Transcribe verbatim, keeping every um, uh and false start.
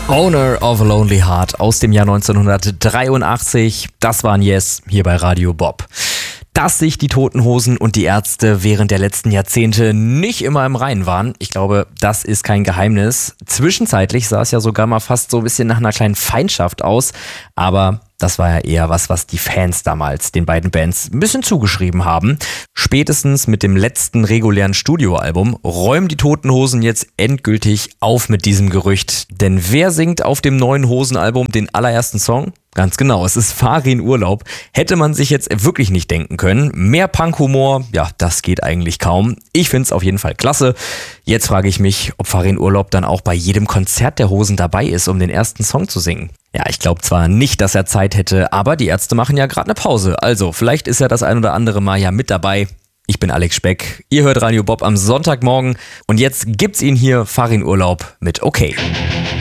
Owner of a Lonely Heart aus dem Jahr neunzehnhundertdreiundachtzig. Das waren Yes hier bei Radio Bob. Dass sich die Toten Hosen und die Ärzte während der letzten Jahrzehnte nicht immer im Reinen waren, ich glaube, das ist kein Geheimnis. Zwischenzeitlich sah es ja sogar mal fast so ein bisschen nach einer kleinen Feindschaft aus, aber das war ja eher was, was die Fans damals den beiden Bands ein bisschen zugeschrieben haben. Spätestens mit dem letzten regulären Studioalbum räumen die Toten Hosen jetzt endgültig auf mit diesem Gerücht. Denn wer singt auf dem neuen Hosen-Album den allerersten Song? Ganz genau, es ist Farin Urlaub. Hätte man sich jetzt wirklich nicht denken können. Mehr Punk-Humor, ja, das geht eigentlich kaum. Ich find's auf jeden Fall klasse. Jetzt frage ich mich, ob Farin Urlaub dann auch bei jedem Konzert der Hosen dabei ist, um den ersten Song zu singen. Ja, ich glaube zwar nicht, dass er Zeit hätte, aber die Ärzte machen ja gerade eine Pause. Also, vielleicht ist er das ein oder andere Mal ja mit dabei. Ich bin Alex Speck, ihr hört Radio Bob am Sonntagmorgen und jetzt gibt's ihn hier, Farin Urlaub mit Okay.